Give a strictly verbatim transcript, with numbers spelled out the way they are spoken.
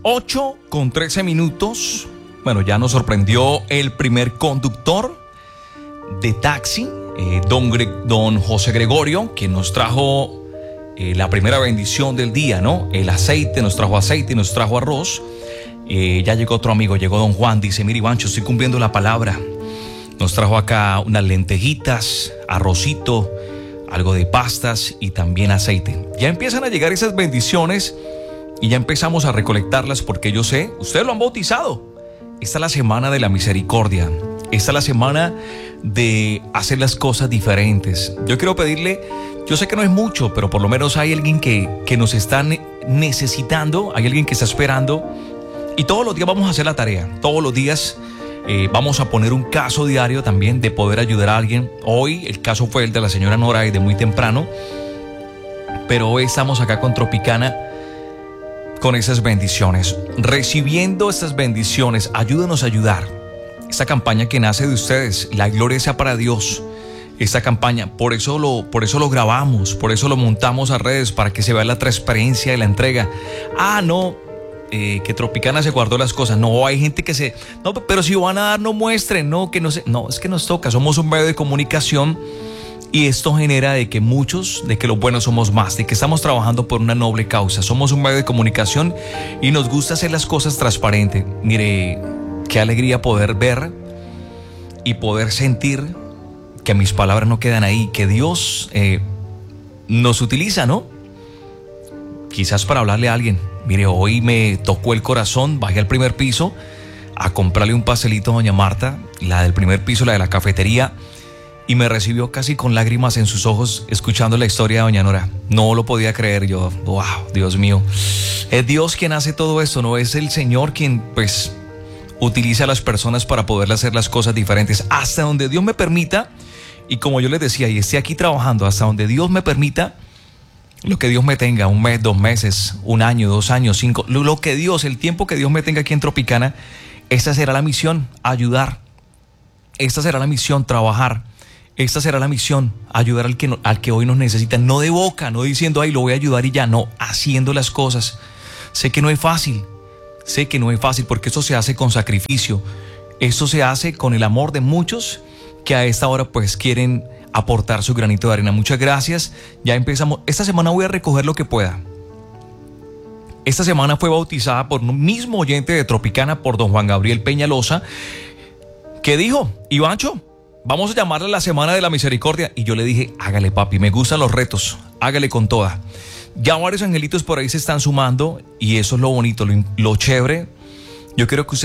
ocho con trece minutos. Bueno, ya nos sorprendió el primer conductor de taxi, eh, don, Gre- don José Gregorio, que nos trajo eh, la primera bendición del día, ¿no? El aceite, nos trajo aceite y nos trajo arroz. Eh, ya llegó otro amigo, llegó don Juan, dice, mire Ivancho, estoy cumpliendo la palabra. Nos trajo acá unas lentejitas, arrocito, algo de pastas y también aceite. Ya empiezan a llegar esas bendiciones y ya empezamos a recolectarlas porque yo sé, ustedes lo han bautizado. Esta es la semana de la misericordia. Esta es la semana de hacer las cosas diferentes. Yo quiero pedirle, yo sé que no es mucho, pero por lo menos hay alguien que, que nos está necesitando, hay alguien que está esperando. Y todos los días vamos a hacer la tarea. Todos los días eh, vamos a poner un caso diario también de poder ayudar a alguien. Hoy el caso fue el de la señora Nora y de muy temprano. Pero hoy estamos acá con Tropicana con esas bendiciones. Recibiendo estas bendiciones, ayúdanos a ayudar. Esta campaña que nace de ustedes, la gloria sea para Dios. Esta campaña, por eso lo, por eso lo grabamos, por eso lo montamos a redes, para que se vea la transparencia de la entrega. Ah, no, eh, que Tropicana se guardó las cosas. No, hay gente que se... No, pero si van a dar, no muestren, no, que no se... No, es que nos toca, somos un medio de comunicación y esto genera de que muchos, de que los buenos somos más, de que estamos trabajando por una noble causa. Somos un medio de comunicación y nos gusta hacer las cosas transparentes. Mire, qué alegría poder ver y poder sentir que mis palabras no quedan ahí, que Dios eh, nos utiliza, ¿no? Quizás para hablarle a alguien. Mire, hoy me tocó el corazón, bajé al primer piso a comprarle un pastelito a doña Marta, la del primer piso, la de la cafetería, y me recibió casi con lágrimas en sus ojos escuchando la historia de doña Nora. No lo podía creer yo. Wow, Dios mío. Es Dios quien hace todo esto, no es el Señor quien, pues, utiliza a las personas para poder hacer las cosas diferentes. Hasta donde Dios me permita, y como yo les decía, y esté aquí trabajando, hasta donde Dios me permita, lo que Dios me tenga, un mes, dos meses, un año, dos años, cinco, lo, lo que Dios, el tiempo que Dios me tenga aquí en Tropicana, esta será la misión, ayudar. Esta será la misión, trabajar. Esta será la misión, ayudar al que, al que hoy nos necesita. No de boca, no diciendo, ay, lo voy a ayudar y ya, no, haciendo las cosas. Sé que no es fácil, sé que no es fácil porque esto se hace con sacrificio. Esto se hace con el amor de muchos que a esta hora pues quieren aportar su granito de arena. Muchas gracias, ya empezamos. Esta semana voy a recoger lo que pueda. Esta semana fue bautizada por un mismo oyente de Tropicana, por don Juan Gabriel Peñalosa, que dijo, Ivancho, vamos a llamarle la Semana de la Misericordia. Y yo le dije, hágale papi, me gustan los retos, hágale con toda. Ya varios angelitos por ahí se están sumando y eso es lo bonito, lo, lo chévere. Yo quiero que usted